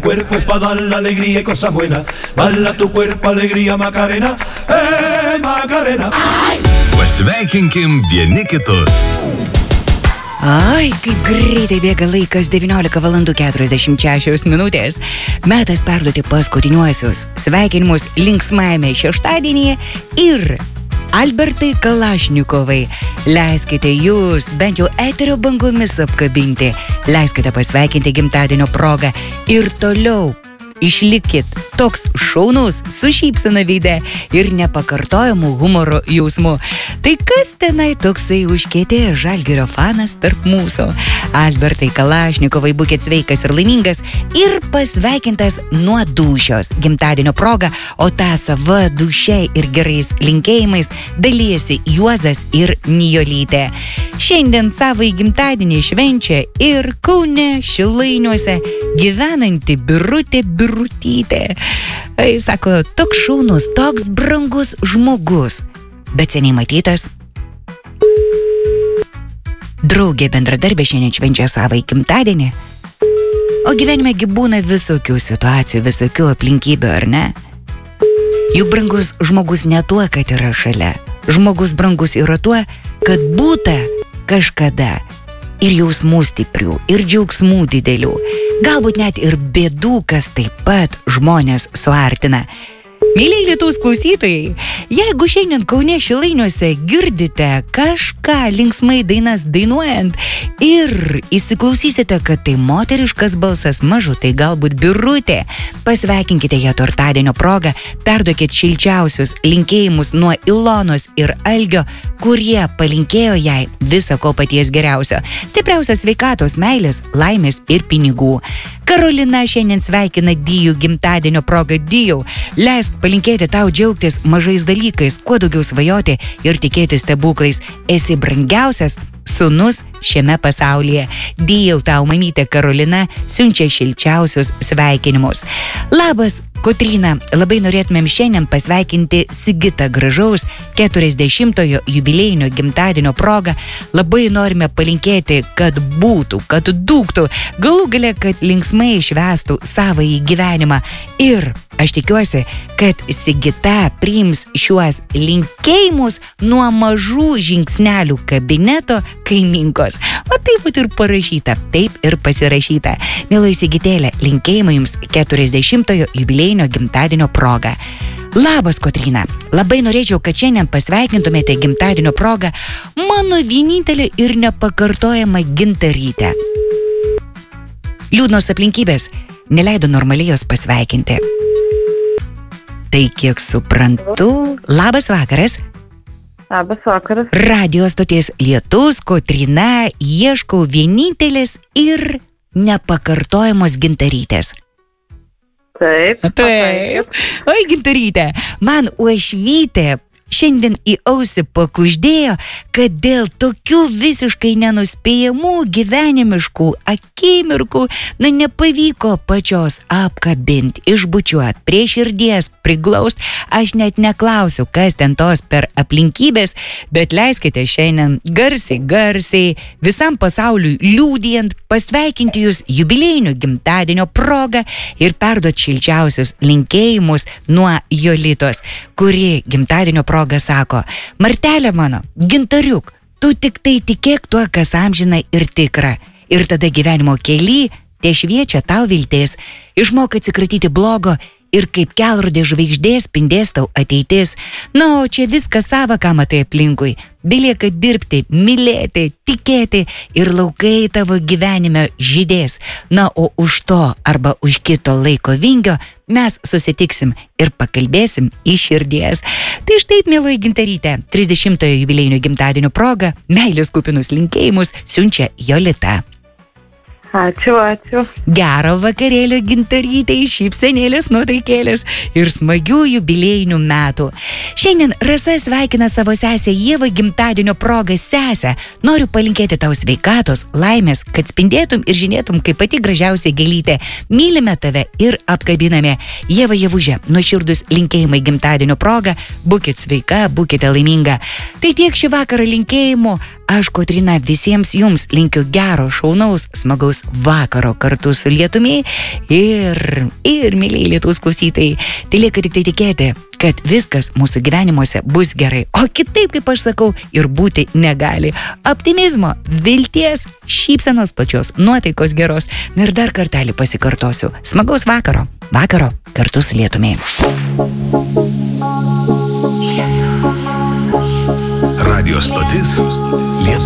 cuerpo es para dar la alegría y cosas buenas. Bala tu cuerpo, alegría, Macarena, Macarena. Pasveikinkim vieni kitus. Ai, kaip greitai bėga laikas, 19:46 minutės. Metas perduoti paskutiniuosius sveikinimus linksmajame šeštadienyje ir Albertai Kalašnikovai. Leiskite jūs bent jau eterio bangomis apkabinti. Leiskite pasveikinti gimtadienio progą ir toliau išlikit toks šaunus, su šypsena veide ir nepakartojamu humoro jausmu. Tai kas tenai toksai užkietėjęs Žalgirio fanas tarp mūsų? Albertai Kalašnikovai, būkit sveikas ir laimingas ir pasveikintas nuo dūšios gimtadienio proga, o tą savo dūšiai ir gerais linkėjimais dalyjasi Juozas ir Nijolytė. Šiandien savo gimtadienį švenčia ir Kaune Šilainiuose gyvenanti Birutė Birutytė. Sako, toks šaunus, toks brangus žmogus, bet seniai matytas. Draugė bendradarbė šiandien švenčia savo gimtadienį. O gyvenime gi būna visokių situacijų, visokių aplinkybių, ar ne? Juk brangus žmogus ne tuo, kad yra šalia. Žmogus brangus yra tuo, kad būta kažkada ir jausmų stiprių, ir džiaugsmų didelių. Galbūt net ir bėdų, kas taip pat žmonės suartina. Myliai Lietuvos klausytojai, jeigu šiandien Kaune Šilainiuose girdite kažką linksmai dainas dainuojant ir įsiklausysite, kad tai moteriškas balsas mažutai, galbūt Birutė, pasveikinkite ją tortadienio progą, perduokit šilčiausius linkėjimus nuo Ilonos ir Algio, kurie palinkėjo jai viso ko paties geriausio. Stipriausios sveikatos, meilės, laimės ir pinigų. Karolina šiandien sveikina Dijų gimtadienio progą. Dijau, leisk palinkėti tau džiaugtis mažais dalykais, kuo daugiau svajoti ir tikėti stebuklais. Esi brangiausias sūnus šiame pasaulyje. Dijau, tau mamytė Karolina siunčia šilčiausius sveikinimus. Labas, Kotryna, labai norėtumėm šiandien pasveikinti Sigitą gražaus 40-ojo jubiliejinio gimtadienio progą. Labai norime palinkėti, kad būtų, kad dūktų, galų gale, kad linksmai švęstų savąjį gyvenimą. Ir aš tikiuosi, kad Sigita priims šiuos linkėjimus nuo mažų žingsnelių kabineto kaiminkos. O taip ir parašyta, taip ir pasirašyta. Mielai Sigitėlė, linkėjimai jums 40-ojo jubiliejinio gimtadienio proga. Labas, Kotryna. Labai norėčiau, kad šiandien pasveikintumėte gimtadienio progą mano vienintelę ir nepakartojamą Gintarytę. Liūdnos aplinkybės neleido normaliai jos pasveikinti. Tai kiek suprantu, labas vakaras. Labas vakaras. Radio stoties Lietus, Kotryna, ieškau vienintelės ir nepakartojamos Gintarytės. Taip. Oi, Gintarytė, man uošvytė šiandien į ausį pakuždėjo, kad dėl tokių visiškai nenuspėjamų gyvenimiškų akimirkų nepavyko pačios apkabinti, išbučiuoti, prie širdies priglaust. Aš net neklausiu, kas ten tos per aplinkybės, bet leiskite šiandien garsiai visam pasauliui liūdijant pasveikinti jūs jubiliejinio gimtadienio progą ir perduoti šilčiausius linkėjimus nuo Jolitos, kuri gimtadienio proga sako: Martelė mano, Gintariuk, tu tik tai tikėk tuo, kas amžina ir tikra. Ir tada gyvenimo kely te šviečia tau viltis. Išmok atsikratyti blogo ir kaip kelrodė žvaigždės spindės tau ateitis. Na, o čia viskas sava, ką matai aplinkui. Belieka dirbti, mylėti, tikėti ir laukai tavo gyvenime žydės. Na, o už to arba už kito laiko vingio mes susitiksim ir pakalbėsim iš širdies. Tai štai, mieloji Gintarytė, 30-ojo jubiliejinio gimtadienio proga meilės kupinus linkėjimus siunčia Jolita. Ačiū. Gero vakarėlio Gintarytei, šypsenėlės, nuotaikėlės ir smagių jubiliejinių metų. Šiandien Rasa sveikina savo sesę Ievą gimtadienio progą. Sesę, noriu palinkėti tau sveikatos, laimės, kad spindėtum ir žinėtum kaip pati gražiausia gėlytė. Mylime tave ir apkabiname. Ieva Jevužė, nuoširdus linkėjimai gimtadienio progą. Būkit sveika, būkite laiminga. Tai tiek šį vakarą linkėjimų. aš, Kotryna, visiems jums linkiu gero, šaunaus, smagaus vakaro kartu su lietumi ir mėlyje Lietuvos klausytojai. Tai lieka tik tai tikėti, kad viskas mūsų gyvenimuose bus gerai. O kitaip, kaip aš sakau, ir būti negali. Optimizmo, vilties, šypsenos pačios, nuotaikos geros. Ir dar kartelį pasikartosiu. Smagaus vakaro. Vakaro kartu su lietumi. Radio stotis